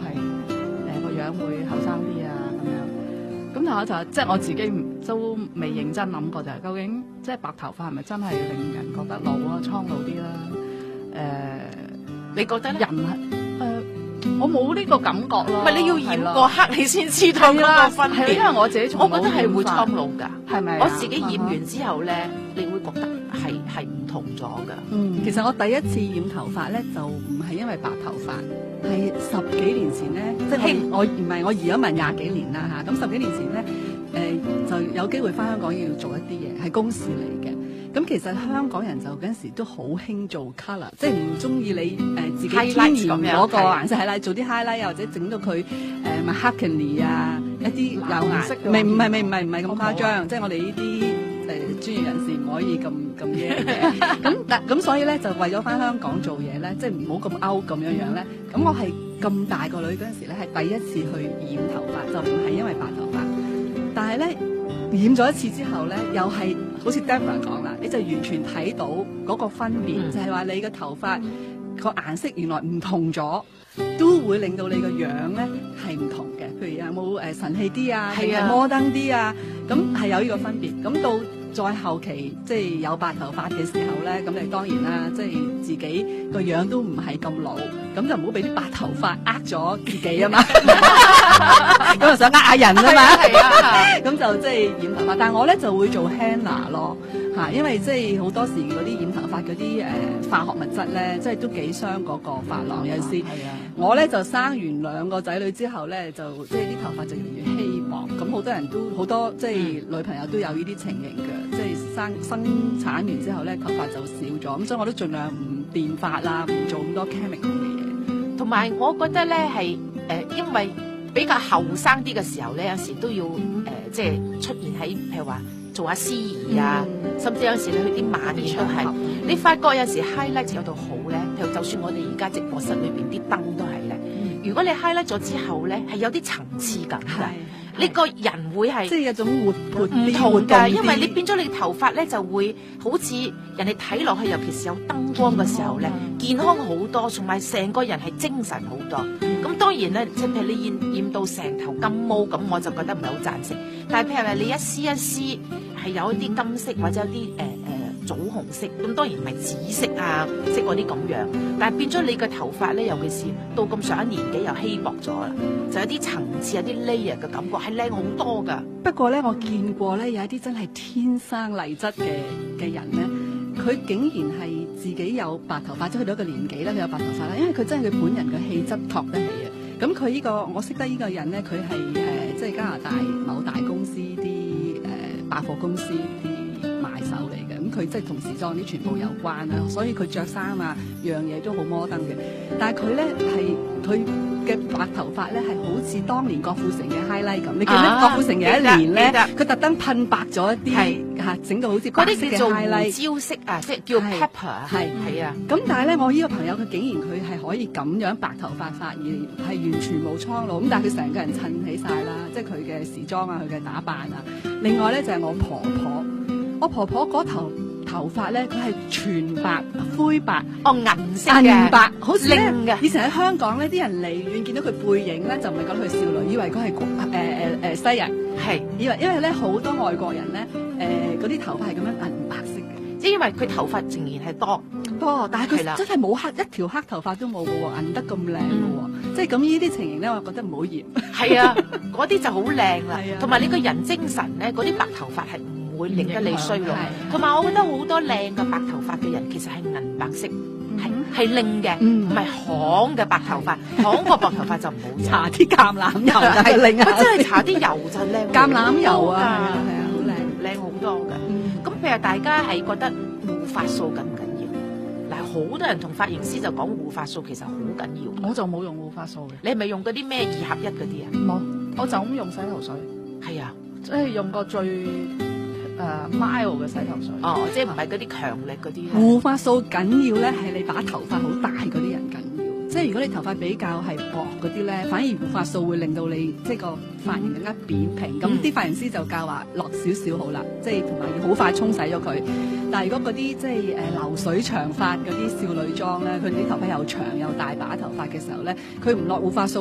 個樣會後生啲啊咁樣。咁但我就即係我自己都未認真諗過，就係究竟即係白頭髮係咪真係令人覺得老啊、蒼老啲啦？ 你覺得呢？ 人係我冇呢個感覺咯。 唔係你要染過黑，你先知道嗰個分別。 因為我自己我覺得係會蒼老㗎， 係咪？ 我自己染完之後咧，你會覺得係唔同咗㗎。 其實我第一次染頭髮咧，就唔係因為白頭髮，係10幾年前咧，即係我唔係我移咗民20幾年啦嚇。咁10幾年前咧，就有機會翻香港要做一啲嘢，係公事嚟嘅。咁其實香港人就嗰陣時都好興做 colour，即係唔中意你自己天然嗰個顏色係啦，做啲 highlight 或者整到佢mahogany 啊一啲有顏色，唔係咁誇張，即係我哋呢啲專業人士唔可以咁嘢嘅。咁所以咧就為咗翻香港做嘢咧，即係唔好咁 out 咁樣咧。咁我係咁大個女嗰陣時咧，係第一次去染頭髮，就唔係因為白頭髮，但係咧。染咗一次之後咧，又係好似 Deborah 講啦，你就完全睇到嗰個分別，就係話你嘅頭髮個顏色原來唔同咗，都會令到你個樣咧係唔同嘅。譬如有冇神氣啲啊，定係摩登啲啊，咁係有呢個分別。咁到再後期即係有白頭髮嘅時候咧，咁你當然啦，即係自己個樣都唔係咁老，咁就唔好俾啲白頭髮呃咗自己啊嘛。咁就想呃下人啊嘛，咁就即係染頭髮。但係我咧就會做 henna 咯嚇，因為即係好多時嗰啲染頭髮嗰啲化學物質咧，即係都幾傷嗰個髮廊。有時我咧就生完2個仔女之後咧，就即係啲頭髮就越嚟越稀薄。咁好多人都好多即係女朋友都有呢啲情形嘅，即係生產完之後咧頭髮就少咗。咁所以我都盡量唔電髮啦，唔做咁多 chemical 嘅嘢。 同埋我覺得咧係因為比較後生啲嘅時候咧，有時都要即係出現喺譬如話做下司儀啊，甚至有時你去啲晚宴都係。你發覺有時 highlight 有到好咧，譬如就算我哋而家直播室裏邊啲燈都係咧，如果你 highlight 咗之後咧，係有啲層次感㗎。你個人會係即係一種活潑唔同㗎，因為你變咗你頭髮咧就會好似人哋睇落去，尤其是有燈光嘅時候咧，健康好多，同埋成個人係精神好多。咁當然咧，即係譬如你染到成頭金毛咁，我就覺得唔係好贊成。但係譬如話你一絲一絲係有一啲金色或者有啲棗紅色，咁當然唔係紫色啊色嗰啲咁樣，但係變咗你嘅頭髮咧，尤其是到咁上一年紀又稀薄咗啦，就有啲層次有啲 layer 嘅感覺，係靚好多㗎。 不過咧，我見過咧有一啲真係天生麗質嘅人咧，佢竟然係自己有白頭髮，即係去到一個年紀咧，佢有白頭髮啦，因為佢真係佢本人嘅氣質托得起啊。咁佢呢個我識得呢個人咧，佢係即係加拿大某大公司啲百貨公司啲賣手嚟嘅。咁佢即係同時裝啲全部有關啦，所以佢着衫啊樣嘢都好摩登嘅。但係佢咧係佢嘅白頭髮咧係好似當年郭富城嘅 highlight 咁。你記得郭富城有一年咧，佢特登噴白咗一啲嚇，整到好似白色嘅 highlight。 胡椒色啊，即係叫 pepper。係啊。 咁但係咧，我呢個朋友佢竟然佢係可以咁樣白頭髮髮而係完全冇蒼老。咁但係佢成個人襯起晒啦，即係佢嘅時裝啊，佢嘅打扮啊。另外咧就係我婆婆，我婆婆嗰頭髮咧，佢係全白灰白， 銀色嘅， 銀白，好似靚嘅。 以前喺香港咧，啲人離遠見到佢背影咧，就唔係覺得佢少女，以為佢係西人， 係因為咧好多外國人咧，嗰啲頭髮係咁樣銀白色嘅， 即係因為佢頭髮仍然係多， 但係佢真係冇一條黑頭髮都冇嘅喎，銀得咁靚嘅喎，即係咁呢啲情形咧，我覺得唔好染。 係啊，嗰啲就好靚啦，同埋你個人精神咧，嗰啲白頭髮係唔會令得你衰咯。同埋我覺得好多靚嘅白頭髮嘅人其實係銀白色，係靚嘅，唔係黃嘅白頭髮。黃個白頭髮就唔好搽啲橄欖油就係靚啊！ 真係搽啲油就靚， 橄欖油啊，係啊，好靚， 靚好多嘅。咁譬如大家係覺得護髮素緊唔緊要？嗱，好多人同髮型師就講護髮素其實好緊要。 我就冇用護髮素嘅。 你係咪用嗰啲咩2合1嗰啲啊？ 冇，我就咁用洗頭水。 係啊， 即係用個最mild 嘅洗頭水。 哦，即係唔係嗰啲強力嗰啲。 護髮素緊要咧，係你把頭髮好大嗰啲人緊要。即係如果你頭髮比較係薄嗰啲咧，反而護髮素會令到你即係個髮型更加扁平。咁啲髮型師就教話落少少好啦，即係同埋要好快沖洗咗佢。但係如果嗰啲即係流水長髮嗰啲少女裝咧，佢哋啲頭髮又長又大把頭髮嘅時候咧，佢唔落護髮素。